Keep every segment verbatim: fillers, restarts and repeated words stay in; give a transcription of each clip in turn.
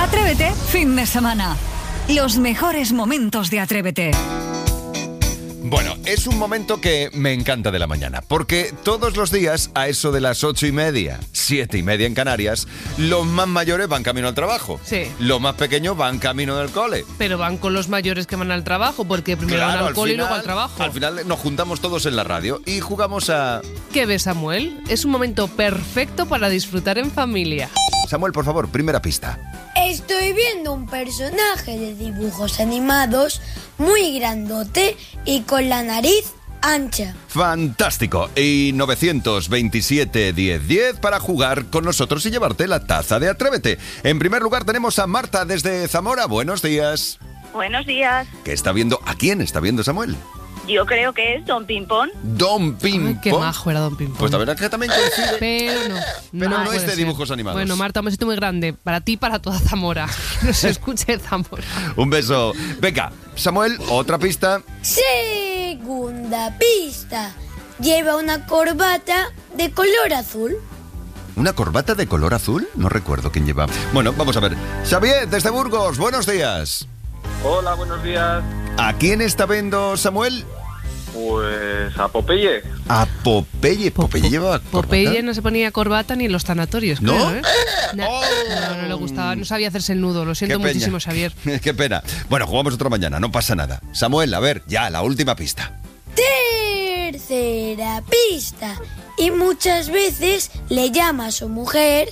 Atrévete, fin de semana. Los mejores momentos de Atrévete. Bueno, es un momento que me encanta de la mañana, porque todos los días, a eso de las ocho y media, siete y media en Canarias, los más mayores van camino al trabajo. Sí. Los más pequeños van camino del cole. Pero van con los mayores que van al trabajo, porque primero Claro, van al, al cole final, y luego al trabajo. Al final nos juntamos todos en la radio y jugamos a... ¿Qué ves, Samuel? Es un momento perfecto para disfrutar en familia. Samuel, por favor, primera pista. Estoy viendo un personaje de dibujos animados muy grandote y con la nariz ancha. Fantástico. Y nueve veintisiete, diez, diez para jugar con nosotros y llevarte la taza de Atrévete. En primer lugar tenemos a Marta desde Zamora. Buenos días. Buenos días. ¿Qué está viendo? ¿A quién está viendo Samuel? Yo creo que es Don Pimpón. Don Pimpón. Ay, qué majo era Don Pimpón. Pues la verdad es que también coincide. Pero no. Pero no, puede es de ser. dibujos animados. Bueno, Marta, un besito muy grande. Para ti y para toda Zamora. Que nos escuche Zamora. Un beso. Venga, Samuel, otra pista. Segunda pista. Lleva una corbata de color azul. ¿Una corbata de color azul? No recuerdo quién lleva. Bueno, vamos a ver. Xavier, desde Burgos, buenos días. Hola, buenos días. ¿A quién está viendo Samuel? Pues a Popeye. A Popeye. Popeye lleva corbata. Popeye no se ponía corbata ni en los tanatorios, ¿No? creo, ¿eh? No, Oh. no, no le gustaba, no sabía hacerse el nudo. Lo siento Qué peña. muchísimo, Xavier. Qué pena. Bueno, jugamos otra mañana, no pasa nada. Samuel, a ver, ya, la última pista. Tercera pista. Y muchas veces le llama a su mujer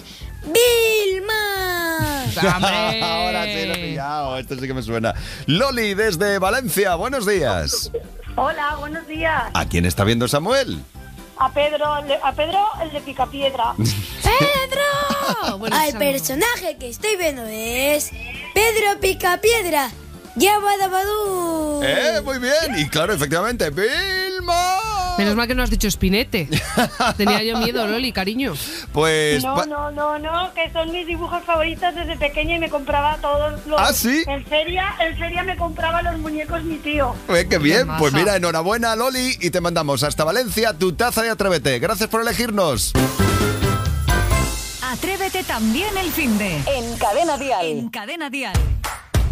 Vilma. ¡Hombre! Ahora sí lo he pillado, esto sí que me suena. Loli, desde Valencia, buenos días. Hola, buenos días. ¿A quién está viendo Samuel? A Pedro, a Pedro el de Picapiedra. ¡Pedro! Bueno, Al Samuel. personaje que estoy viendo es Pedro Picapiedra. Yabadabadú. Eh, muy bien. Y claro, efectivamente, Vilma. Menos mal que no has dicho Spinete. Tenía yo miedo, Loli, cariño. Pues... No, pa- no, no, no, que son mis dibujos favoritos desde pequeña y me compraba todos los... ¿Ah, sí? En feria, en feria me compraba los muñecos mi tío. Eh, qué bien. Qué maja. Pues mira, enhorabuena, Loli. Y te mandamos hasta Valencia tu taza de Atrévete. Gracias por elegirnos. Atrévete también el finde. En Cadena Dial. En Cadena Dial.